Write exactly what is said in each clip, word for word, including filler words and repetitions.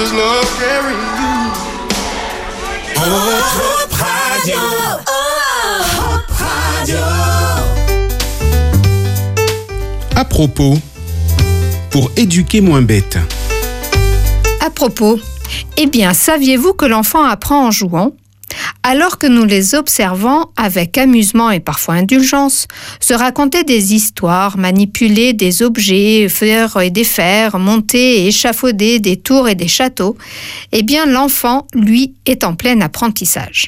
does love carry you? Hope Radio. Hope Radio. À propos, pour éduquer moins bête. À propos, eh bien, saviez-vous que l'enfant apprend en jouant ? Alors que nous les observons avec amusement et parfois indulgence, se raconter des histoires, manipuler des objets, faire et défaire, monter et échafauder des tours et des châteaux, eh bien l'enfant, lui, est en plein apprentissage.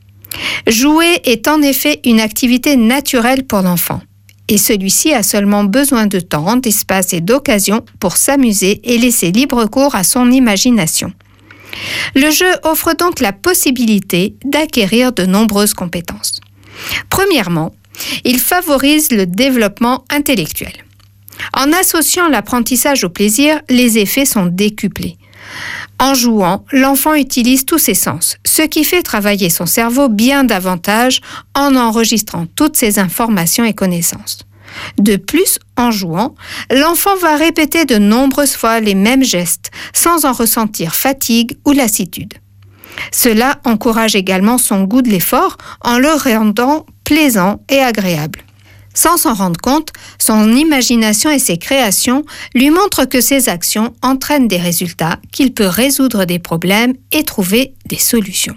Jouer est en effet une activité naturelle pour l'enfant. Et celui-ci a seulement besoin de temps, d'espace et d'occasion pour s'amuser et laisser libre cours à son imagination. Le jeu offre donc la possibilité d'acquérir de nombreuses compétences. Premièrement, il favorise le développement intellectuel. En associant l'apprentissage au plaisir, les effets sont décuplés. En jouant, l'enfant utilise tous ses sens, ce qui fait travailler son cerveau bien davantage en enregistrant toutes ses informations et connaissances. De plus, en jouant, l'enfant va répéter de nombreuses fois les mêmes gestes sans en ressentir fatigue ou lassitude. Cela encourage également son goût de l'effort en le rendant plaisant et agréable. Sans s'en rendre compte, son imagination et ses créations lui montrent que ses actions entraînent des résultats, qu'il peut résoudre des problèmes et trouver des solutions.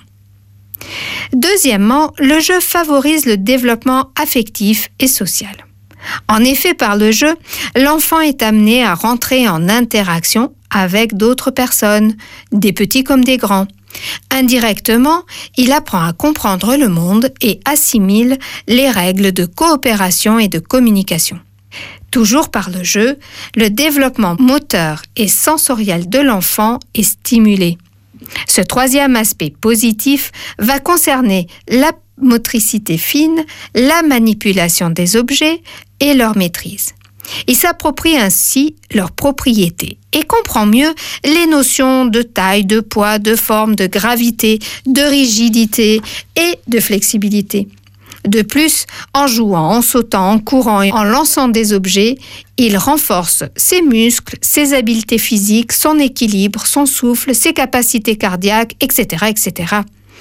Deuxièmement, le jeu favorise le développement affectif et social. En effet, par le jeu, l'enfant est amené à rentrer en interaction avec d'autres personnes, des petits comme des grands. Indirectement, il apprend à comprendre le monde et assimile les règles de coopération et de communication. Toujours par le jeu, le développement moteur et sensoriel de l'enfant est stimulé. Ce troisième aspect positif va concerner la motricité fine, la manipulation des objets et leur maîtrise. Il s'approprie ainsi leurs propriétés et comprend mieux les notions de taille, de poids, de forme, de gravité, de rigidité et de flexibilité. De plus, en jouant, en sautant, en courant et en lançant des objets, il renforce ses muscles, ses habiletés physiques, son équilibre, son souffle, ses capacités cardiaques, et cetera, et cetera.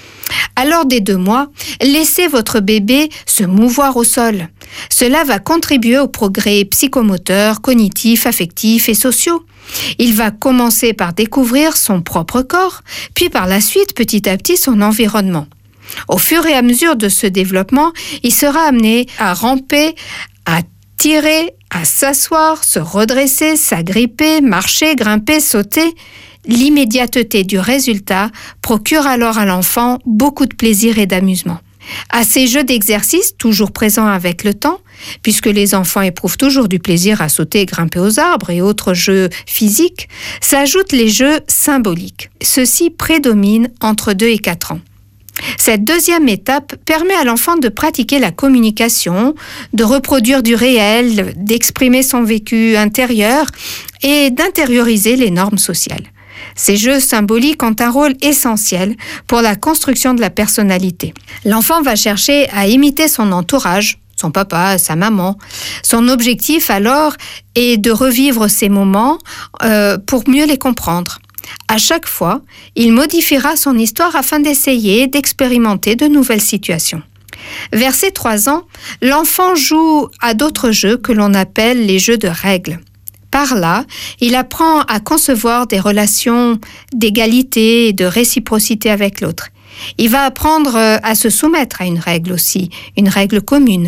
Alors, dès deux mois, laissez votre bébé se mouvoir au sol. Cela va contribuer au progrès psychomoteur, cognitif, affectif et sociaux. Il va commencer par découvrir son propre corps, puis par la suite, petit à petit, son environnement. Au fur et à mesure de ce développement, il sera amené à ramper, à tirer, à s'asseoir, se redresser, s'agripper, marcher, grimper, sauter. L'immédiateté du résultat procure alors à l'enfant beaucoup de plaisir et d'amusement. À ces jeux d'exercice, toujours présents avec le temps, puisque les enfants éprouvent toujours du plaisir à sauter et grimper aux arbres et autres jeux physiques, s'ajoutent les jeux symboliques. Ceux-ci prédominent entre deux et quatre ans. Cette deuxième étape permet à l'enfant de pratiquer la communication, de reproduire du réel, d'exprimer son vécu intérieur et d'intérioriser les normes sociales. Ces jeux symboliques ont un rôle essentiel pour la construction de la personnalité. L'enfant va chercher à imiter son entourage, son papa, sa maman. Son objectif alors est de revivre ces moments euh, pour mieux les comprendre. À chaque fois, il modifiera son histoire afin d'essayer d'expérimenter de nouvelles situations. Vers ses trois ans, l'enfant joue à d'autres jeux que l'on appelle les jeux de règles. Par là, il apprend à concevoir des relations d'égalité et de réciprocité avec l'autre. Il va apprendre à se soumettre à une règle aussi, une règle commune.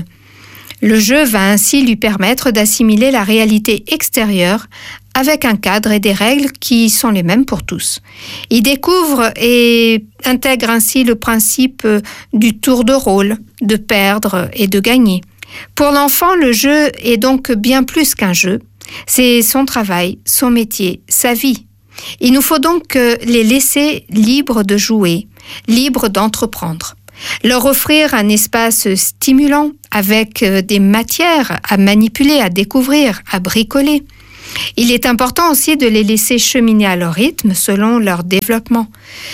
Le jeu va ainsi lui permettre d'assimiler la réalité extérieure avec un cadre et des règles qui sont les mêmes pour tous. Il découvre et intègre ainsi le principe du tour de rôle, de perdre et de gagner. Pour l'enfant, le jeu est donc bien plus qu'un jeu. C'est son travail, son métier, sa vie. Il nous faut donc les laisser libres de jouer, libres d'entreprendre. Leur offrir un espace stimulant avec des matières à manipuler, à découvrir, à bricoler. Il est important aussi de les laisser cheminer à leur rythme selon leur développement.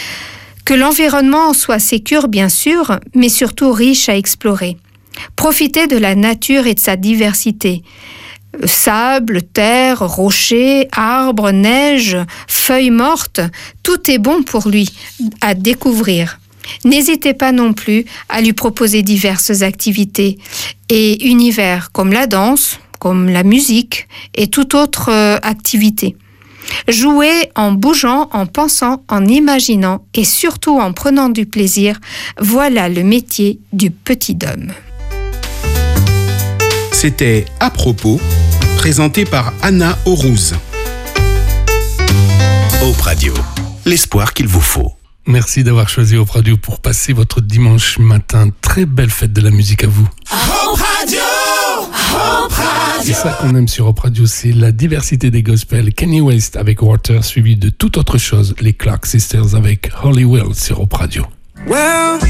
Que l'environnement soit sécure, bien sûr, mais surtout riche à explorer. Profiter de la nature et de sa diversité. Sable, terre, rochers, arbres, neige, feuilles mortes, tout est bon pour lui à découvrir. N'hésitez pas non plus à lui proposer diverses activités et univers comme la danse, comme la musique et toute autre euh, activité. Jouer en bougeant, en pensant, en imaginant et surtout en prenant du plaisir, voilà le métier du petit homme. C'était À propos, présenté par Anna Aurouz. Hope Radio, l'espoir qu'il vous faut. Merci d'avoir choisi Hope Radio pour passer votre dimanche matin. Très belle fête de la musique à vous. Hope Radio, Hope Radio. C'est ça qu'on aime sur Hope Radio, c'est la diversité des gospels. Kanye West avec Water, suivi de toute autre chose, les Clark Sisters avec Holy Will sur Hope Radio. Well,